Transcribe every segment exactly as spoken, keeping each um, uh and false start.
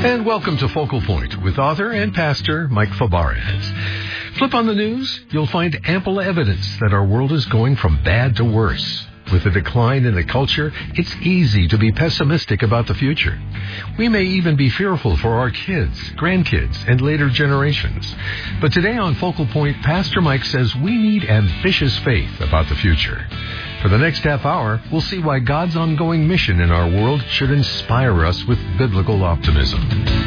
And welcome to Focal Point with author and pastor Mike Fabarez. Flip on the news, you'll find ample evidence that our world is going from bad to worse. With a decline in the culture, it's easy to be pessimistic about the future. We may even be fearful for our kids, grandkids, and later generations. But today on Focal Point, Pastor Mike says we need ambitious faith about the future. For the next half hour, we'll see why God's ongoing mission in our world should inspire us with biblical optimism.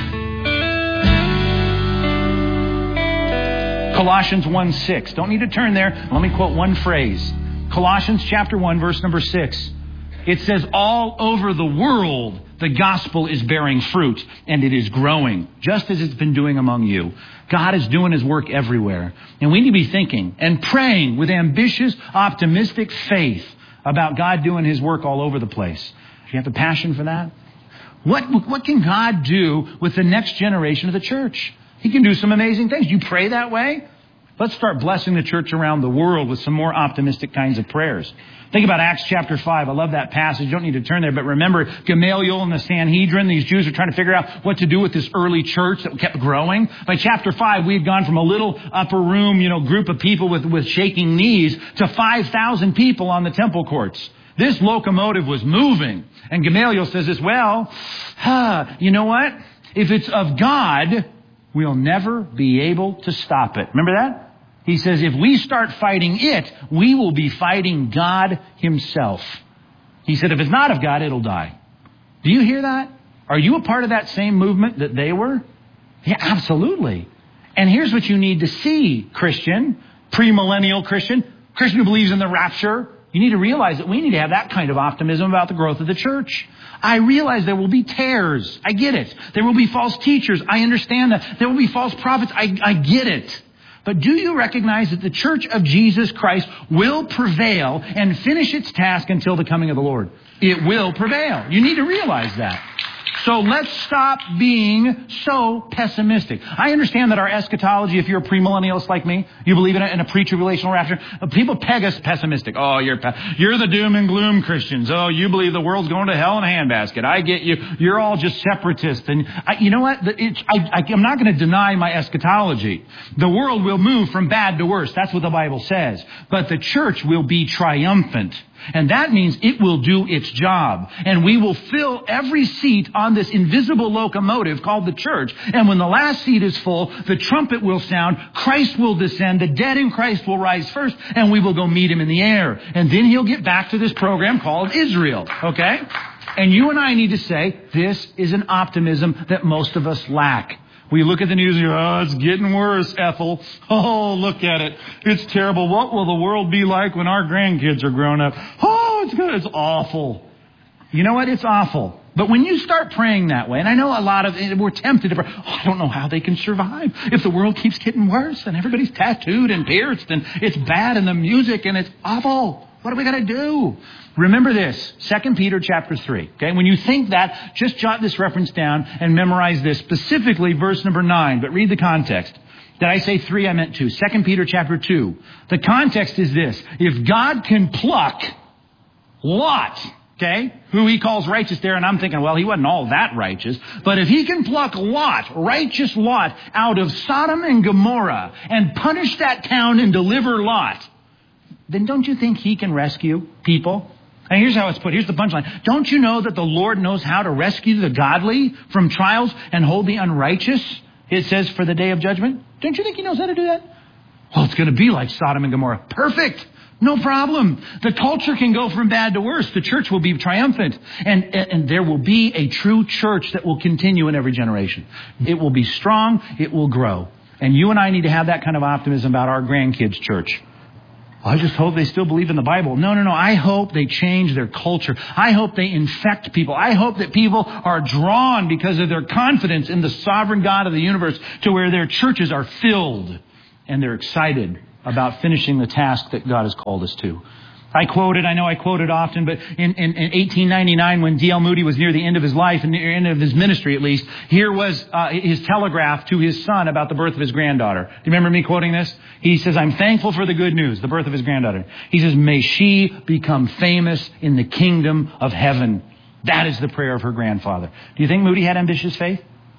Colossians one six. Don't need to turn there. Let me quote one phrase. Colossians chapter one, verse number six. It says, all over the world, the gospel is bearing fruit, and it is growing, just as it's been doing among you. God is doing his work everywhere. And we need to be thinking and praying with ambitious, optimistic faith about God doing his work all over the place. Do you have the passion for that? What, what can God do with the next generation of the church? He can do some amazing things. You pray that way? Let's start blessing the church around the world with some more optimistic kinds of prayers. Think about Acts chapter five. I love that passage. You don't need to turn there. But remember Gamaliel and the Sanhedrin. These Jews are trying to figure out what to do with this early church that kept growing. By chapter five, we had gone from a little upper room, you know, group of people with, with shaking knees to five thousand people on the temple courts. This locomotive was moving. And Gamaliel says this, well, huh, you know what? If it's of God, we'll never be able to stop it. Remember that? He says, if we start fighting it, we will be fighting God himself. He said, if it's not of God, it'll die. Do you hear that? Are you a part of that same movement that they were? Yeah, absolutely. And here's what you need to see, Christian, premillennial Christian, Christian who believes in the rapture. You need to realize that we need to have that kind of optimism about the growth of the church. I realize there will be tares. I get it. There will be false teachers. I understand that. There will be false prophets. I, I get it. But do you recognize that the church of Jesus Christ will prevail and finish its task until the coming of the Lord? It will prevail. You need to realize that. So let's stop being so pessimistic. I understand that our eschatology, if you're a premillennialist like me, you believe in a, in a pre-tribulational rapture, people peg us pessimistic. Oh, you're you're the doom and gloom Christians. Oh, you believe the world's going to hell in a handbasket. I get you. You're all just separatists. And I, you know what? It's, I, I, I'm not going to deny my eschatology. The world will move from bad to worse. That's what the Bible says. But the church will be triumphant. And that means it will do its job. And we will fill every seat on this invisible locomotive called the church. And when the last seat is full, the trumpet will sound, Christ will descend, the dead in Christ will rise first, and we will go meet him in the air. And then he'll get back to this program called Israel. Okay? And you and I need to say, this is an optimism that most of us lack. We look at the news and go, oh, it's getting worse, Ethel. Oh, look at it. It's terrible. What will the world be like when our grandkids are grown up? Oh, it's good. It's awful. You know what? It's awful. But when you start praying that way, and I know a lot of, we're tempted to pray, oh, I don't know how they can survive. If the world keeps getting worse and everybody's tattooed and pierced and it's bad and the music and it's awful. What are we going to do? Remember this, Second Peter chapter three. Okay, when you think that, just jot this reference down and memorize this, specifically verse number nine. But read the context. Did I say three? I meant two. Second Peter chapter two. The context is this. If God can pluck Lot, okay, who he calls righteous there, and I'm thinking, well, he wasn't all that righteous. But if he can pluck Lot, righteous Lot, out of Sodom and Gomorrah and punish that town and deliver Lot, then don't you think he can rescue people? And here's how it's put. Here's the punchline. Don't you know that the Lord knows how to rescue the godly from trials and hold the unrighteous, it says, for the day of judgment? Don't you think he knows how to do that? Well, it's going to be like Sodom and Gomorrah. Perfect. No problem. The culture can go from bad to worse. The church will be triumphant. And, and there will be a true church that will continue in every generation. It will be strong. It will grow. And you and I need to have that kind of optimism about our grandkids' church. I just hope they still believe in the Bible. No, no, no. I hope they change their culture. I hope they infect people. I hope that people are drawn because of their confidence in the sovereign God of the universe to where their churches are filled and they're excited about finishing the task that God has called us to. I quoted, I know I quote it often, but in, in, in eighteen ninety-nine, when D L Moody was near the end of his life, and near the end of his ministry at least, here was uh, his telegraph to his son about the birth of his granddaughter. Do you remember me quoting this? He says, I'm thankful for the good news, the birth of his granddaughter. He says, may she become famous in the kingdom of heaven. That is the prayer of her grandfather. Do you think Moody had ambitious faith?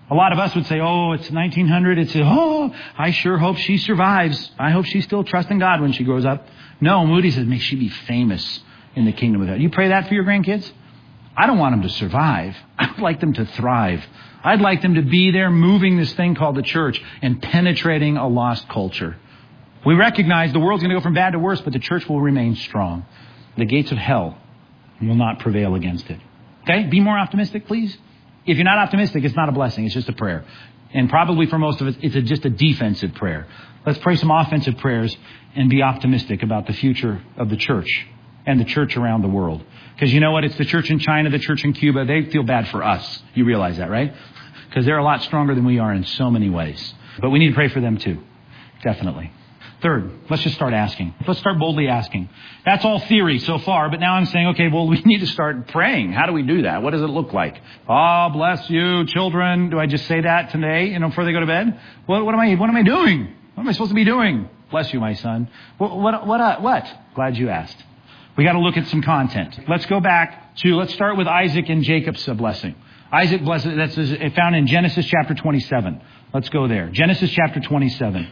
A lot of us would say, oh, it's nineteen hundred. It's, oh, I sure hope she survives. I hope she's still trusting God when she grows up. No, Moody says, may she be famous in the kingdom of God. You pray that for your grandkids? I don't want them to survive. I'd like them to thrive. I'd like them to be there moving this thing called the church and penetrating a lost culture. We recognize the world's going to go from bad to worse, but the church will remain strong. The gates of hell will not prevail against it. Okay? Be more optimistic, please. If you're not optimistic, it's not a blessing. It's just a prayer. And probably for most of us, it's a, just a defensive prayer. Let's pray some offensive prayers and be optimistic about the future of the church and the church around the world. Because you know what? It's the church in China, the church in Cuba. They feel bad for us. You realize that, right? Because they're a lot stronger than we are in so many ways. But we need to pray for them too. Definitely. Third, let's just start asking. Let's start boldly asking. That's all theory so far, but now I'm saying, okay, well, we need to start praying. How do we do that? What does it look like? Oh, bless you, children. Do I just say that today, you know, before they go to bed? What, what am I, what am I doing? What am I supposed to be doing? Bless you, my son. What, what, what, uh, what? Glad you asked. We got to look at some content. Let's go back to, let's start with Isaac and Jacob's blessing. Isaac blessed, that's found in Genesis chapter twenty-seven. Let's go there. Genesis chapter twenty-seven.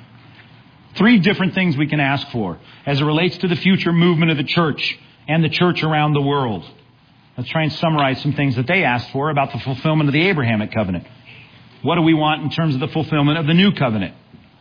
Three different things we can ask for as it relates to the future movement of the church and the church around the world. Let's try and summarize some things that they asked for about the fulfillment of the Abrahamic covenant. What do we want in terms of the fulfillment of the new covenant?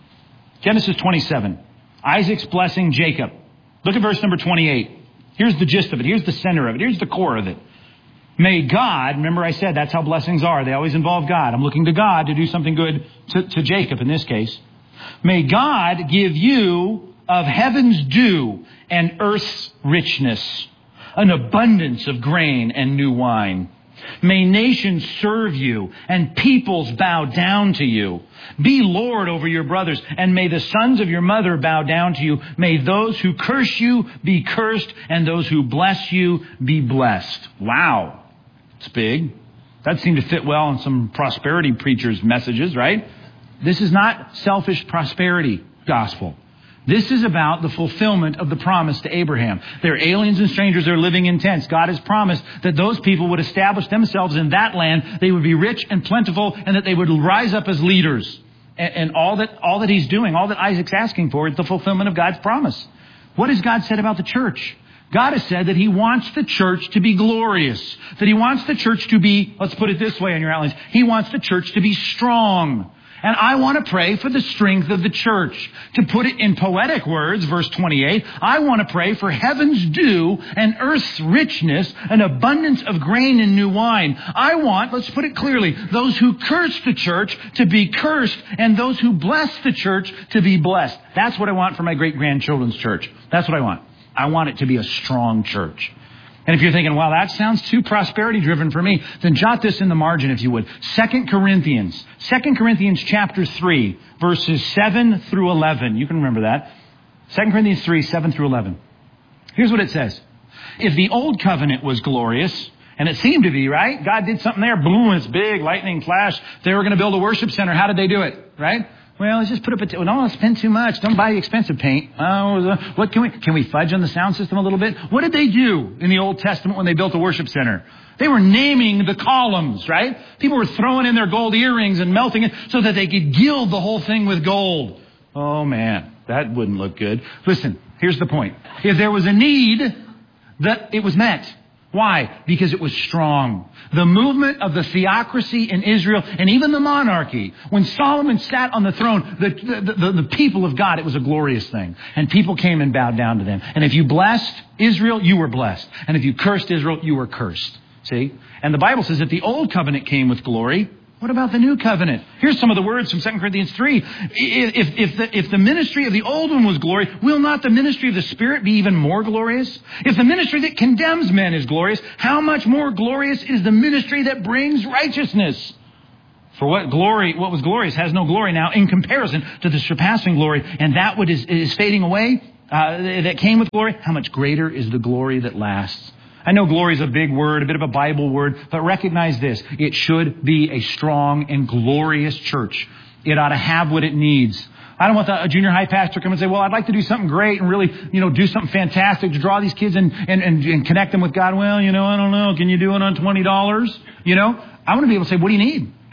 Genesis twenty-seven. Isaac's blessing Jacob. Look at verse number twenty-eight. Here's the gist of it. Here's the center of it. Here's the core of it. May God, remember I said that's how blessings are. They always involve God. I'm looking to God to do something good to, to Jacob in this case. May God give you of heaven's dew and earth's richness, an abundance of grain and new wine. May nations serve you and peoples bow down to you. Be Lord over your brothers, and may the sons of your mother bow down to you. May those who curse you be cursed, and those who bless you be blessed. Wow. It's big. That seemed to fit well in some prosperity preachers' messages, right? This is not selfish prosperity gospel. This is about the fulfillment of the promise to Abraham. They're aliens and strangers. They're living in tents. God has promised that those people would establish themselves in that land. They would be rich and plentiful, and that they would rise up as leaders. And, and all that all that he's doing, all that Isaac's asking for, is the fulfillment of God's promise. What has God said about the church? God has said that he wants the church to be glorious. That he wants the church to be, let's put it this way on your outlines, he wants the church to be strong. And I want to pray for the strength of the church. To put it in poetic words, verse twenty-eight, I want to pray for heaven's dew and earth's richness, an abundance of grain and new wine. I want, let's put it clearly, those who curse the church to be cursed, and those who bless the church to be blessed. That's what I want for my great-grandchildren's church. That's what I want. I want it to be a strong church. And if you're thinking, wow, that sounds too prosperity driven for me, then jot this in the margin if you would. Second Corinthians. Second Corinthians chapter three, verses seven through eleven. You can remember that. Second Corinthians three, seven through eleven. Here's what it says. If the old covenant was glorious, and it seemed to be, right? God did something there. Boom, it's big, lightning flash. They were going to build a worship center. How did they do it? Right? Well, let's just put up a... T- don't spend too much. Don't buy the expensive paint. Oh, what can we... Can we fudge on the sound system a little bit? What did they do in the Old Testament when they built a worship center? They were naming the columns, right? People were throwing in their gold earrings and melting it so that they could gild the whole thing with gold. Oh, man, that wouldn't look good. Listen, here's the point. If there was a need, that it was met. Why? Because it was strong. The movement of the theocracy in Israel and even the monarchy, when Solomon sat on the throne, the, the, the, the people of God, it was a glorious thing. And people came and bowed down to them. And if you blessed Israel, you were blessed. And if you cursed Israel, you were cursed. See? And the Bible says that the old covenant came with glory. What about the new covenant? Here's some of the words from Second Corinthians three. If, if, the, if the ministry of the old one was glory, will not the ministry of the Spirit be even more glorious? If the ministry that condemns men is glorious, how much more glorious is the ministry that brings righteousness? For what glory, what was glorious has no glory now in comparison to the surpassing glory, and that what is, is fading away, uh, that came with glory, how much greater is the glory that lasts? I know glory is a big word, a bit of a Bible word, but recognize this. It should be a strong and glorious church. It ought to have what it needs. I don't want the, a junior high pastor come and say, well, I'd like to do something great and really, you know, do something fantastic to draw these kids and, and, and, and connect them with God. Well, you know, I don't know. Can you do it on twenty dollars? You know, I want to be able to say, what do you need?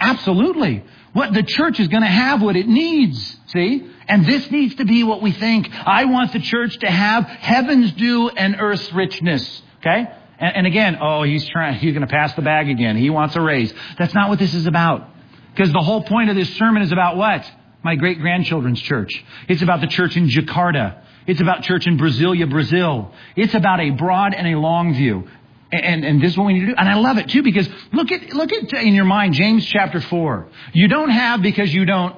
Absolutely. What the church is going to have what it needs. See? And this needs to be what we think. I want the church to have heaven's due and earth's richness. Okay? And, and again, oh, he's trying, he's going to pass the bag again. He wants a raise. That's not what this is about. Because the whole point of this sermon is about what? My great-grandchildren's church. It's about the church in Jakarta. It's about church in Brasilia, Brazil. It's about a broad and a long view. And, and this is what we need to do. And I love it too, because look at, look at in your mind, James chapter four. You don't have because you don't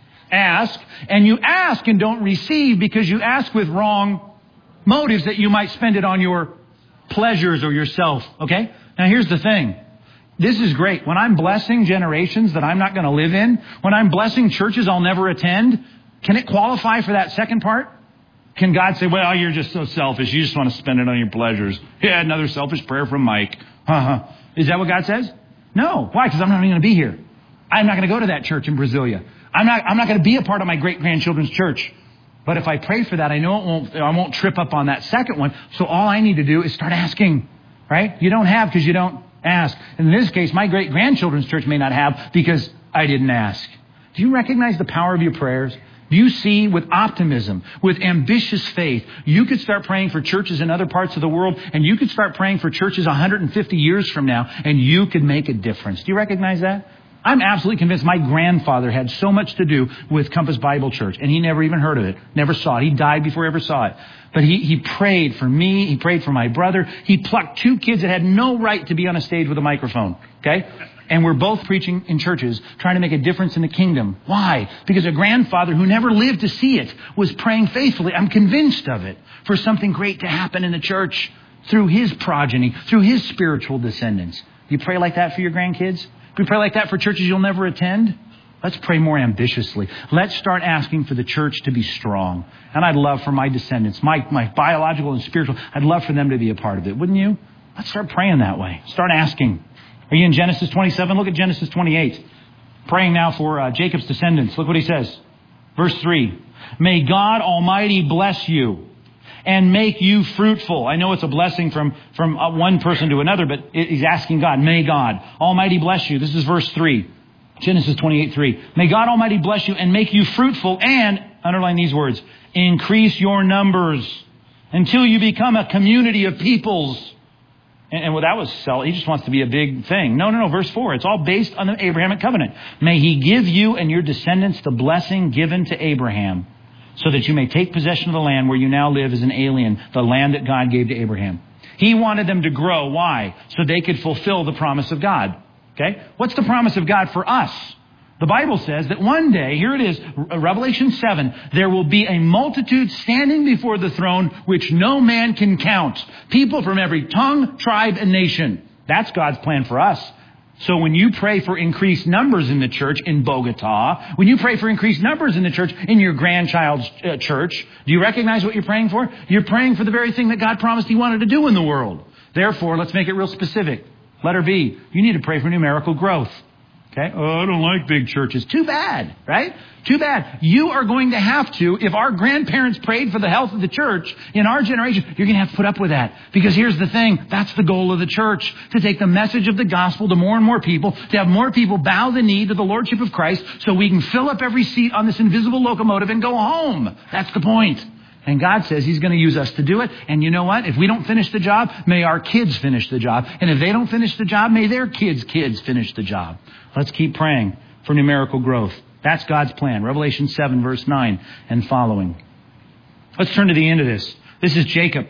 ask, and you ask and don't receive because you ask with wrong motives that you might spend it on your pleasures or yourself. Okay? Now here's the thing. This is great. When I'm blessing generations that I'm not going to live in, when I'm blessing churches I'll never attend, can it qualify for that second part? Can God say, well, you're just so selfish. You just want to spend it on your pleasures. Yeah, another selfish prayer from Mike. Uh-huh. Is that what God says? No. Why? Because I'm not even going to be here. I'm not going to go to that church in Brasilia. I'm not, I'm not going to be a part of my great-grandchildren's church. But if I pray for that, I know it won't, I won't trip up on that second one. So all I need to do is start asking, right? You don't have because you don't ask. In this case, my great-grandchildren's church may not have because I didn't ask. Do you recognize the power of your prayers? Do you see with optimism, with ambitious faith, you could start praying for churches in other parts of the world, and you could start praying for churches one hundred fifty years from now, and you could make a difference. Do you recognize that? I'm absolutely convinced my grandfather had so much to do with Compass Bible Church, and he never even heard of it, never saw it. He died before he ever saw it. But he, he prayed for me. He prayed for my brother. He plucked two kids that had no right to be on a stage with a microphone. Okay? And we're both preaching in churches, trying to make a difference in the kingdom. Why? Because a grandfather who never lived to see it was praying faithfully. I'm convinced of it, for something great to happen in the church through his progeny, through his spiritual descendants. You pray like that for your grandkids? If you pray like that for churches you'll never attend? Let's pray more ambitiously. Let's start asking for the church to be strong. And I'd love for my descendants, my, my biological and spiritual, I'd love for them to be a part of it. Wouldn't you? Let's start praying that way. Start asking. Are you in Genesis twenty-seven? Look at Genesis twenty-eight. Praying now for uh, Jacob's descendants. Look what he says. Verse three. May God Almighty bless you and make you fruitful. I know it's a blessing from, from uh, one person to another, but he's asking God, may God Almighty bless you. This is verse three. Genesis twenty-eight three. May God Almighty bless you and make you fruitful and, underline these words, increase your numbers until you become a community of peoples. And, and well, that was sell. He just wants to be a big thing. No, no, no. Verse four. It's all based on the Abrahamic covenant. May he give you and your descendants the blessing given to Abraham, so that you may take possession of the land where you now live as an alien, the land that God gave to Abraham. He wanted them to grow. Why? So they could fulfill the promise of God. Okay? What's the promise of God for us? The Bible says that one day, here it is, Revelation seven, there will be a multitude standing before the throne which no man can count. People from every tongue, tribe, and nation. That's God's plan for us. So when you pray for increased numbers in the church in Bogota, when you pray for increased numbers in the church in your grandchild's uh, church, do you recognize what you're praying for? You're praying for the very thing that God promised he wanted to do in the world. Therefore, let's make it real specific. Letter B, you need to pray for numerical growth. Okay? Oh, I don't like big churches. Too bad, right? Too bad. You are going to have to, if our grandparents prayed for the health of the church in our generation, you're going to have to put up with that. Because here's the thing. That's the goal of the church. To take the message of the gospel to more and more people. To have more people bow the knee to the lordship of Christ so we can fill up every seat on this invisible locomotive and go home. That's the point. And God says he's going to use us to do it. And you know what? If we don't finish the job, may our kids finish the job. And if they don't finish the job, may their kids' kids finish the job. Let's keep praying for numerical growth. That's God's plan. Revelation seven, verse nine and following. Let's turn to the end of this. This is Jacob.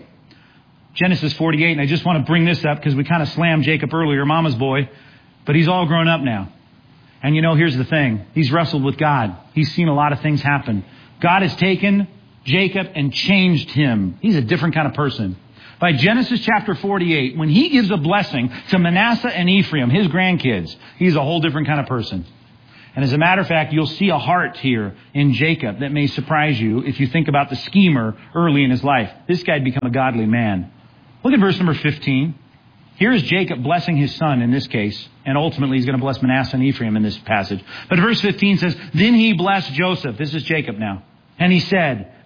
Genesis forty-eight. And I just want to bring this up because we kind of slammed Jacob earlier, mama's boy. But he's all grown up now. And you know, here's the thing. He's wrestled with God. He's seen a lot of things happen. God has taken Jacob and changed him. He's a different kind of person. By Genesis chapter forty-eight, when he gives a blessing to Manasseh and Ephraim, his grandkids, he's a whole different kind of person. And as a matter of fact, you'll see a heart here in Jacob that may surprise you if you think about the schemer early in his life. This guy had become a godly man. Look at verse number fifteen. Here is Jacob blessing his son in this case. And ultimately he's going to bless Manasseh and Ephraim in this passage. But verse fifteen says, then he blessed Joseph. This is Jacob now. And he said,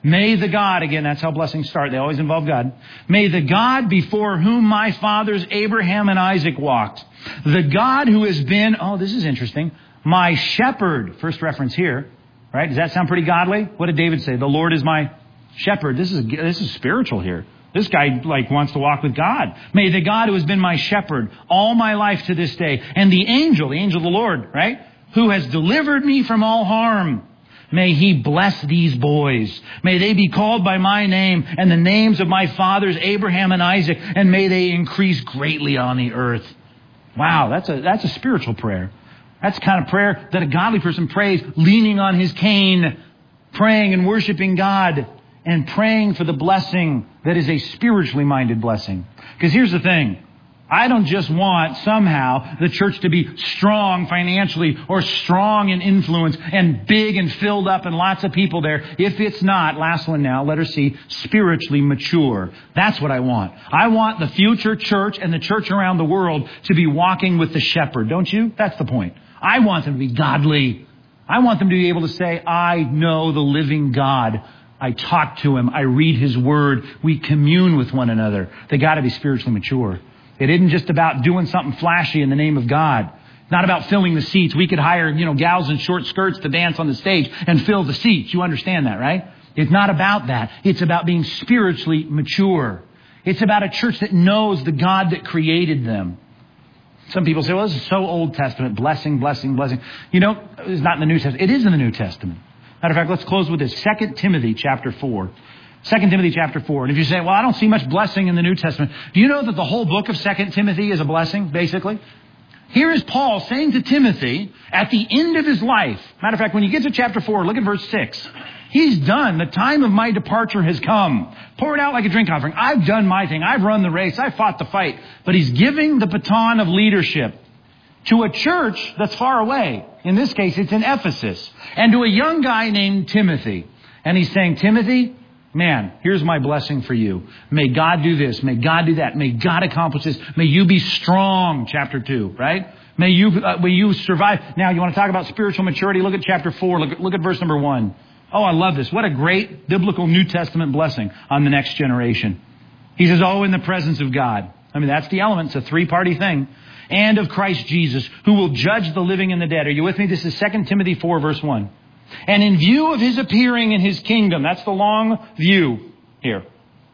May the God, again, that's how blessings start. They always involve God. May the God before whom my fathers Abraham and Isaac walked, the God who has been, oh, this is interesting, my shepherd. First reference here, right? Does that sound pretty godly? What did David say? The Lord is my shepherd. This is this is spiritual here. This guy like wants to walk with God. May the God who has been my shepherd all my life to this day, and the angel, the angel of the Lord, right, who has delivered me from all harm, may he bless these boys. May they be called by my name and the names of my fathers Abraham and Isaac, and may they increase greatly on the earth. Wow, that's a that's a spiritual prayer. That's the kind of prayer that a godly person prays, leaning on his cane, praying and worshiping God, and praying for the blessing that is a spiritually minded blessing. Because here's the thing. I don't just want somehow the church to be strong financially or strong in influence and big and filled up and lots of people there. If it's not, last one now, letter C, spiritually mature. That's what I want. I want the future church and the church around the world to be walking with the shepherd, don't you? That's the point. I want them to be godly. I want them to be able to say, I know the living God. I talk to him. I read his word. We commune with one another. They got to be spiritually mature. It isn't just about doing something flashy in the name of God. It's not about filling the seats. We could hire, you know, gals in short skirts to dance on the stage and fill the seats. You understand that, right? It's not about that. It's about being spiritually mature. It's about a church that knows the God that created them. Some people say, well, this is so Old Testament. Blessing, blessing, blessing. You know, it's not in the New Testament. It is in the New Testament. Matter of fact, let's close with this. Second Timothy chapter four. Second Timothy chapter four. And if you say, well, I don't see much blessing in the New Testament. Do you know that the whole book of Second Timothy is a blessing, basically? Here is Paul saying to Timothy at the end of his life. Matter of fact, when you get to chapter four, look at verse six. He's done. The time of my departure has come. Pour it out like a drink offering. I've done my thing. I've run the race. I've fought the fight. But he's giving the baton of leadership to a church that's far away. In this case, it's in Ephesus. And to a young guy named Timothy. And he's saying, Timothy, man, here's my blessing for you. May God do this. May God do that. May God accomplish this. May you be strong, chapter two, right? May you uh, may you survive. Now, you want to talk about spiritual maturity? Look at chapter four. Look at, look at verse number one. Oh, I love this. What a great biblical New Testament blessing on the next generation. He says, oh, in the presence of God. I mean, that's the element. It's a three-party thing. And of Christ Jesus, who will judge the living and the dead. Are you with me? This is Second Timothy four, verse one. And in view of his appearing in his kingdom, that's the long view here,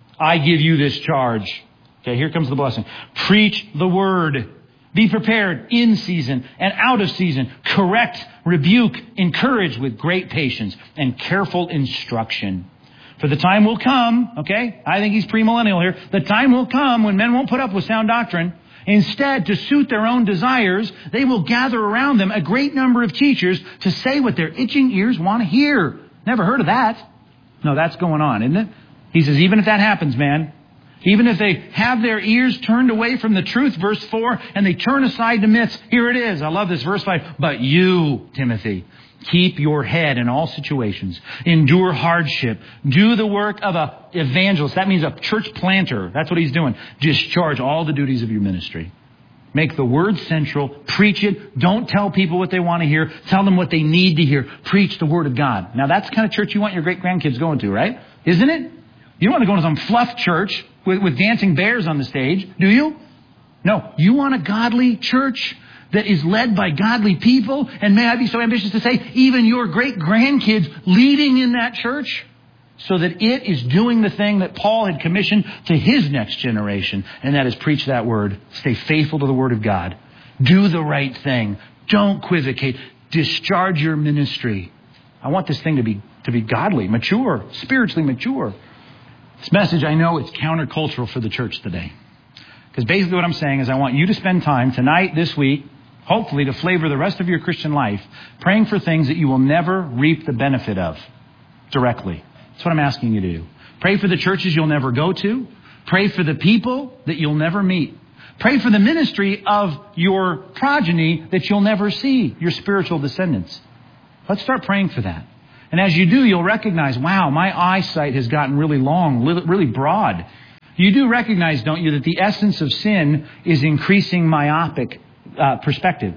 I give you this charge. Okay, here comes the blessing. Preach the word. Be prepared in season and out of season. Correct, rebuke, encourage with great patience and careful instruction. For the time will come, okay, I think he's premillennial here. The time will come when men won't put up with sound doctrine. Instead, to suit their own desires, they will gather around them a great number of teachers to say what their itching ears want to hear. Never heard of that. No, that's going on, isn't it? He says, even if that happens, man, even if they have their ears turned away from the truth, verse four, and they turn aside to myths, here it is. I love this, verse five. But you, Timothy, keep your head in all situations. Endure hardship. Do the work of an evangelist. That means a church planter. That's what he's doing. Discharge all the duties of your ministry. Make the word central. Preach it. Don't tell people what they want to hear. Tell them what they need to hear. Preach the word of God. Now, that's the kind of church you want your great-grandkids going to, right? Isn't it? You don't want to go to some fluff church with, with dancing bears on the stage, do you? No. You want a godly church that is led by godly people, and may I be so ambitious to say, even your great-grandkids leading in that church, so that it is doing the thing that Paul had commissioned to his next generation, and that is preach that word. Stay faithful to the word of God. Do the right thing. Don't equivocate. Discharge your ministry. I want this thing to be to be godly, mature, spiritually mature. This message, I know it's countercultural for the church today. Because basically what I'm saying is I want you to spend time tonight, this week, hopefully to flavor the rest of your Christian life, praying for things that you will never reap the benefit of directly. That's what I'm asking you to do. Pray for the churches you'll never go to. Pray for the people that you'll never meet. Pray for the ministry of your progeny that you'll never see, your spiritual descendants. Let's start praying for that. And as you do, you'll recognize, wow, my eyesight has gotten really long, really broad. You do recognize, don't you, that the essence of sin is increasing myopic uh, perspective.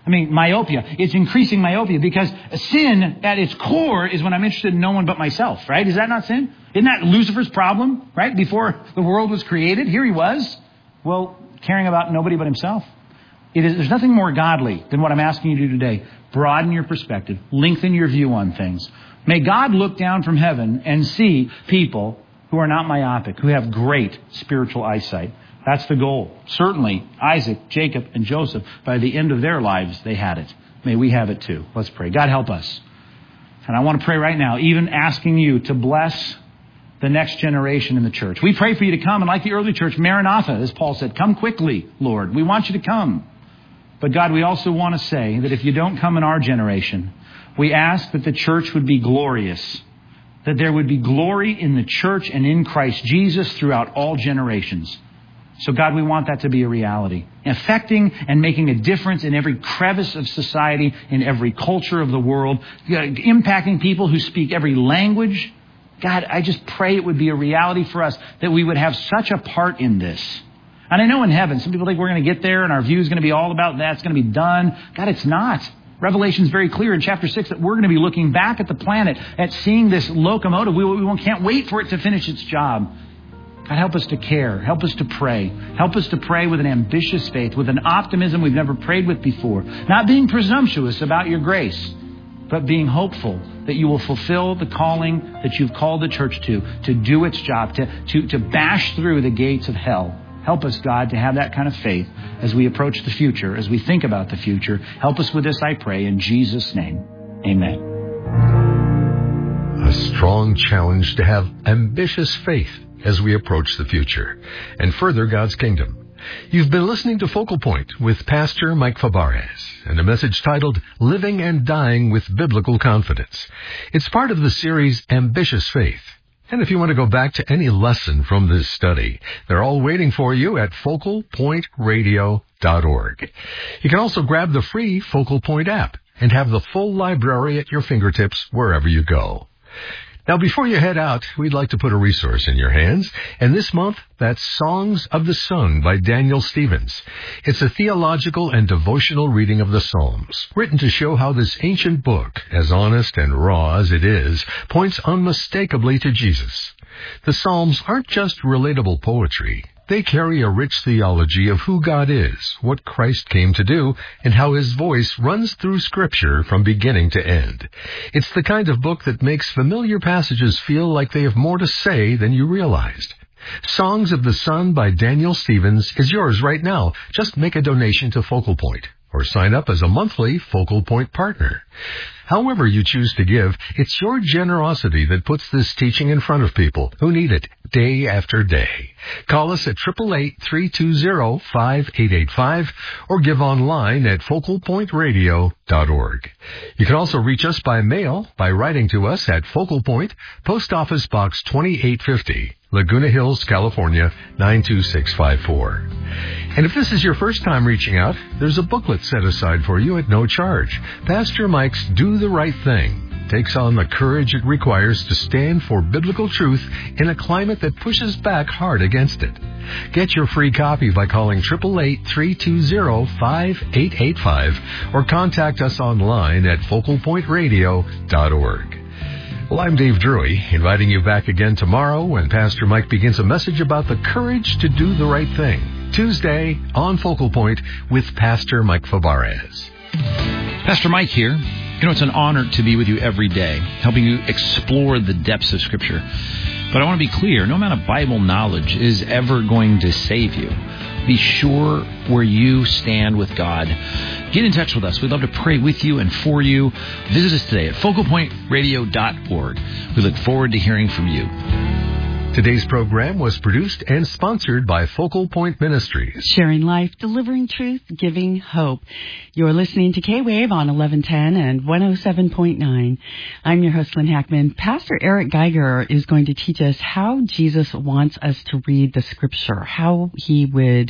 I mean, myopia. It's increasing myopia because sin at its core is when I'm interested in no one but myself, right? Is that not sin? Isn't that Lucifer's problem, right? Before the world was created, here he was, well, caring about nobody but himself. It is, there's nothing more godly than what I'm asking you to do today. Broaden your perspective. Lengthen your view on things. May God look down from heaven and see people who are not myopic, who have great spiritual eyesight. That's the goal. Certainly, Isaac, Jacob, and Joseph, by the end of their lives, they had it. May we have it too. Let's pray. God, help us. And I want to pray right now, even asking you to bless the next generation in the church. We pray for you to come, and like the early church, Maranatha, as Paul said, come quickly, Lord. We want you to come. But God, we also want to say that if you don't come in our generation, we ask that the church would be glorious, that there would be glory in the church and in Christ Jesus throughout all generations. So God, we want that to be a reality, affecting and making a difference in every crevice of society, in every culture of the world, impacting people who speak every language. God, I just pray it would be a reality for us that we would have such a part in this. And I know in heaven, some people think we're going to get there and our view is going to be all about that. It's going to be done. God, it's not. Revelation is very clear in chapter six that we're going to be looking back at the planet, at seeing this locomotive. We, we can't wait for it to finish its job. God, help us to care. Help us to pray. Help us to pray with an ambitious faith, with an optimism we've never prayed with before. Not being presumptuous about your grace, but being hopeful that you will fulfill the calling that you've called the church to, to do its job, to, to, to bash through the gates of hell. Help us, God, to have that kind of faith as we approach the future, as we think about the future. Help us with this, I pray, in Jesus' name. Amen. A strong challenge to have ambitious faith as we approach the future and further God's kingdom. You've been listening to Focal Point with Pastor Mike Fabarez and a message titled Living and Dying with Biblical Confidence. It's part of the series Ambitious Faith. And if you want to go back to any lesson from this study, they're all waiting for you at focal point radio dot org. You can also grab the free Focal Point app and have the full library at your fingertips wherever you go. Now, before you head out, we'd like to put a resource in your hands. And this month, that's Songs of the Sun by Daniel Stevens. It's a theological and devotional reading of the Psalms, written to show how this ancient book, as honest and raw as it is, points unmistakably to Jesus. The Psalms aren't just relatable poetry. They carry a rich theology of who God is, what Christ came to do, and how His voice runs through Scripture from beginning to end. It's the kind of book that makes familiar passages feel like they have more to say than you realized. Songs of the Sun by Daniel Stevens is yours right now. Just make a donation to Focal Point or sign up as a monthly Focal Point partner. However you choose to give, it's your generosity that puts this teaching in front of people who need it day after day. Call us at eight eight eight, three two zero, five eight eight five or give online at focal point radio dot org. You can also reach us by mail by writing to us at Focal Point, Post Office Box twenty-eight fifty, Laguna Hills, California, nine two six five four. And if this is your first time reaching out, there's a booklet set aside for you at no charge. Pastor Mike's Do the Right Thing takes on the courage it requires to stand for biblical truth in a climate that pushes back hard against it. Get your free copy by calling eight eight eight, three two zero, five eight eight five or contact us online at focal point radio dot org. Well, I'm Dave Drury, inviting you back again tomorrow when Pastor Mike begins a message about the courage to do the right thing. Tuesday on Focal Point with Pastor Mike Fabarez. Pastor Mike here. You know, it's an honor to be with you every day, helping you explore the depths of Scripture. But I want to be clear, no amount of Bible knowledge is ever going to save you. Be sure where you stand with God. Get in touch with us. We'd love to pray with you and for you. Visit us today at focal point radio dot org. We look forward to hearing from you. Today's program was produced and sponsored by Focal Point Ministries. Sharing life, delivering truth, giving hope. You're listening to K-Wave on eleven ten and one oh seven point nine. I'm your host, Lynn Hackman. Pastor Eric Geiger is going to teach us how Jesus wants us to read the Scripture, how he would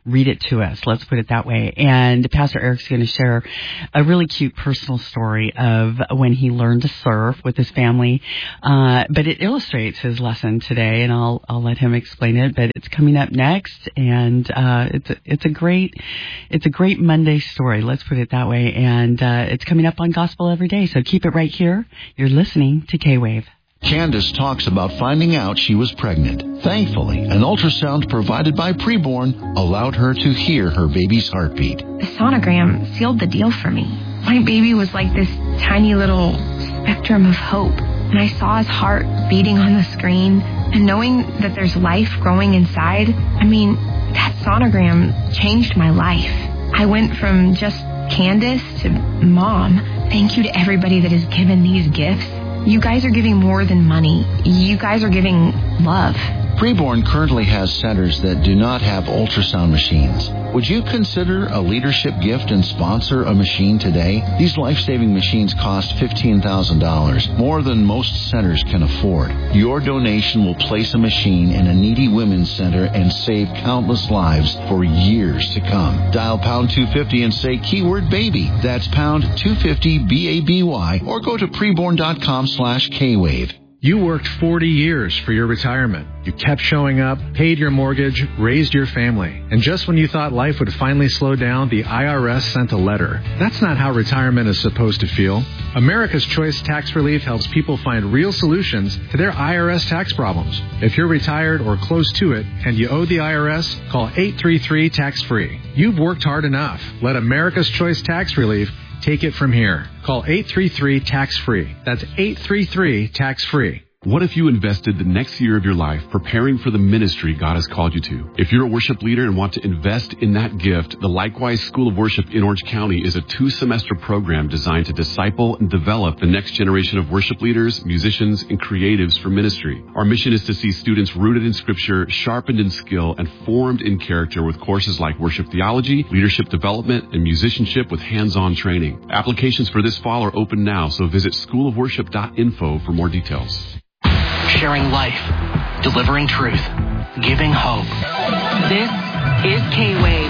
read it to us. Let's put it that way. And Pastor Eric's going to share a really cute personal story of when he learned to surf with his family. Uh, but it illustrates his lesson today, and I'll I'll let him explain it. But it's coming up next, and uh, it's a, it's a great it's a great Monday story. Let's put it that way. And uh, it's coming up on Gospel Every Day. So keep it right here. You're listening to K-Wave. Candace talks about finding out she was pregnant. Thankfully, an ultrasound provided by Preborn allowed her to hear her baby's heartbeat. The sonogram sealed the deal for me. My baby was like this tiny little spectrum of hope. And I saw his heart beating on the screen. And knowing that there's life growing inside, I mean, that sonogram changed my life. I went from just Candace to Mom. Thank you to everybody that has given these gifts. You guys are giving more than money. You guys are giving love. Preborn currently has centers that do not have ultrasound machines. Would you consider a leadership gift and sponsor a machine today? These life-saving machines cost fifteen thousand dollars, more than most centers can afford. Your donation will place a machine in a needy women's center and save countless lives for years to come. Dial pound two fifty and say keyword baby. That's pound two fifty B A B Y, or go to preborn.com slash K-Wave. You worked forty years for your retirement. You kept showing up, paid your mortgage, raised your family. And just when you thought life would finally slow down, the I R S sent a letter. That's not how retirement is supposed to feel. America's Choice Tax Relief helps people find real solutions to their I R S tax problems. If you're retired or close to it and you owe the I R S, call eight three three tax free. You've worked hard enough. Let America's Choice Tax Relief take it from here. Call eight three three tax free. That's eight three three tax free. What if you invested the next year of your life preparing for the ministry God has called you to? If you're a worship leader and want to invest in that gift, the Likewise School of Worship in Orange County is a two-semester program designed to disciple and develop the next generation of worship leaders, musicians, and creatives for ministry. Our mission is to see students rooted in Scripture, sharpened in skill, and formed in character with courses like worship theology, leadership development, and musicianship with hands-on training. Applications for this fall are open now, so visit school of worship dot info for more details. Sharing life, delivering truth, giving hope. This is K-Wave.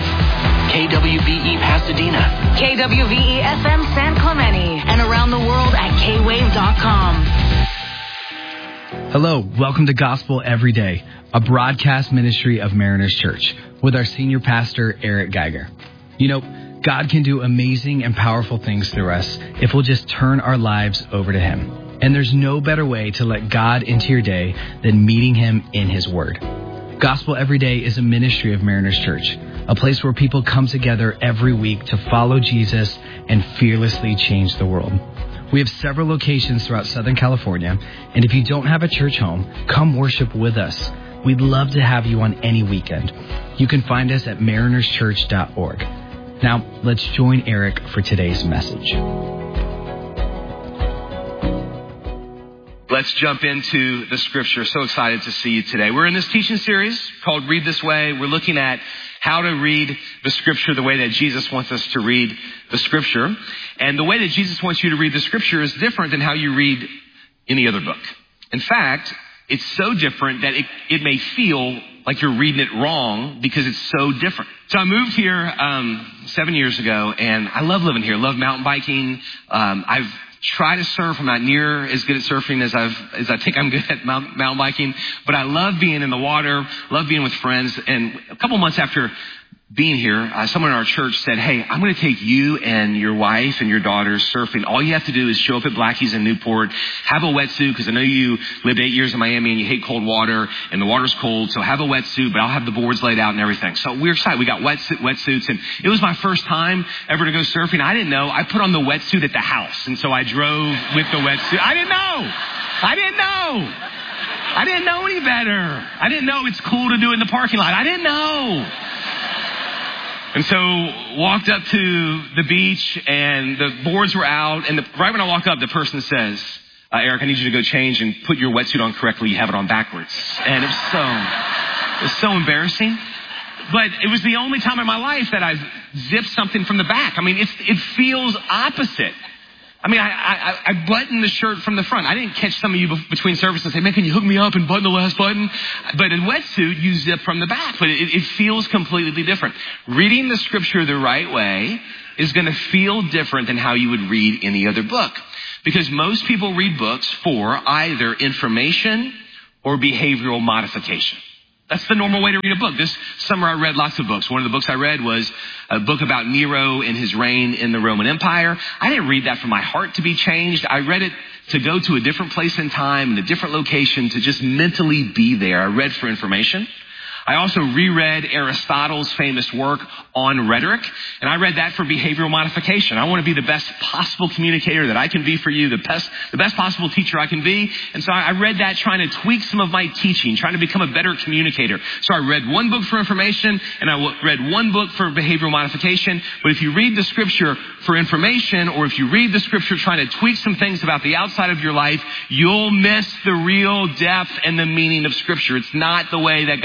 K W V E Pasadena. K W V E F M San Clemente. And around the world at K wave dot com. Hello, welcome to Gospel Every Day, a broadcast ministry of Mariners Church with our senior pastor, Eric Geiger. You know, God can do amazing and powerful things through us if we'll just turn our lives over to Him. And there's no better way to let God into your day than meeting Him in His Word. Gospel Every Day is a ministry of Mariners Church, a place where people come together every week to follow Jesus and fearlessly change the world. We have several locations throughout Southern California, and if you don't have a church home, come worship with us. We'd love to have you on any weekend. You can find us at mariners church dot org. Now, let's join Eric for today's message. Let's jump into the scripture. So excited to see you today. We're in this teaching series called Read This Way. We're looking at how to read the scripture the way that Jesus wants us to read the scripture. And the way that Jesus wants you to read the scripture is different than how you read any other book. In fact, it's so different that it, it may feel like you're reading it wrong because it's so different. So I moved here um, seven years ago, and I love living here. Love mountain biking. Um, I've try to surf. I'm not near as good at surfing as I've, as I think I'm good at mountain, mountain biking, but I love being in the water, love being with friends. And a couple months after being here, uh, someone in our church said, hey, I'm going to take you and your wife and your daughters surfing. All you have to do is show up at Blackie's in Newport, have a wetsuit, because I know you lived eight years in Miami and you hate cold water and the water's cold. So have a wetsuit, but I'll have the boards laid out and everything. So we're excited. We got wetsuit, wetsuits, and it was my first time ever to go surfing. I didn't know. I put on the wetsuit at the house. And so I drove with the wetsuit. I didn't know. I didn't know. I didn't know any better. I didn't know it's cool to do it in the parking lot. I didn't know. And so walked up to the beach and the boards were out. And the, right when I walk up, the person says, uh, Eric, I need you to go change and put your wetsuit on correctly. You have it on backwards. And it was so, it was so embarrassing. But it was the only time in my life that I've zipped something from the back. I mean, it's, it feels opposite. I mean, I, I, I buttoned the shirt from the front. I didn't catch some of you between services and say, man, can you hook me up and button the last button? But in wetsuit, you zip from the back. But it, it feels completely different. Reading the scripture the right way is going to feel different than how you would read any other book. Because most people read books for either information or behavioral modification. That's the normal way to read a book. This summer I read lots of books. One of the books I read was a book about Nero and his reign in the Roman Empire. I didn't read that for my heart to be changed. I read it to go to a different place in time and a different location to just mentally be there. I read for information. I also reread Aristotle's famous work on rhetoric, and I read that for behavioral modification. I want to be the best possible communicator that I can be for you, the best, the best possible teacher I can be. And so I read that trying to tweak some of my teaching, trying to become a better communicator. So I read one book for information, and I read one book for behavioral modification. But if you read the scripture for information, or if you read the scripture trying to tweak some things about the outside of your life, you'll miss the real depth and the meaning of scripture. It's not the way that God